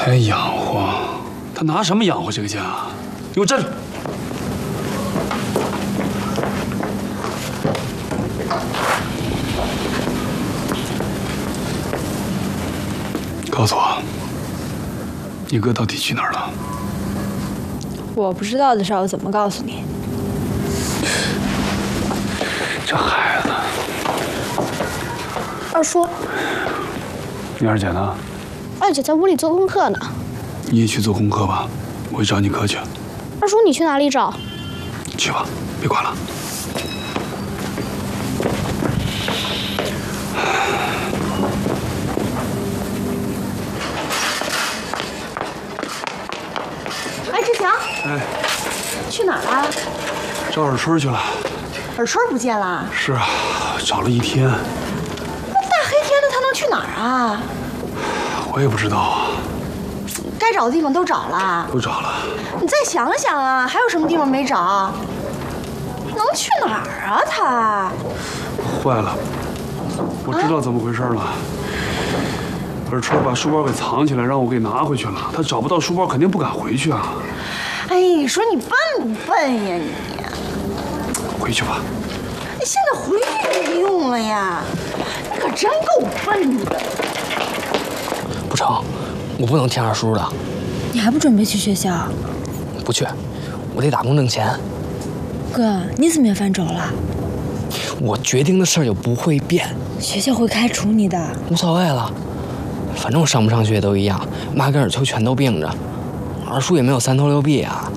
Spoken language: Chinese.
还养活？他拿什么养活这个家？给我站住！告诉我，你哥到底去哪儿了？ 我不知道的事儿，我怎么告诉你？ 这孩子， 二叔， 你二姐呢？ 二姐在屋里做功课呢。 你也去做功课吧，我去找你哥去。 二叔，你去哪里找？ 去吧，别管了。 哎，志强， 哎， 去哪儿了？ 找耳春去了。 耳春不见了。 是啊，找了一天。 那大黑天的他能去哪儿啊？ 我也不知道啊。 该找的地方都找了。 都找了。 你再想想啊，还有什么地方没找？能去哪儿啊他？ 坏了，我知道怎么回事了。耳春把书包给藏起来，让我给拿回去了。他找不到书包，肯定不敢回去啊。 哎，你说你笨不笨呀你？ 回去吧。 你现在回去也没用了呀，你可真够笨的。 不成，我不能听二叔的。 你还不准备去学校？ 不去，我得打工挣钱。 哥，你怎么也犯轴了？ 我决定的事儿就不会变， 学校会开除你的。 无所谓了，反正我上不上学都一样，妈跟耳秋全都病着，二叔也没有三头六臂啊。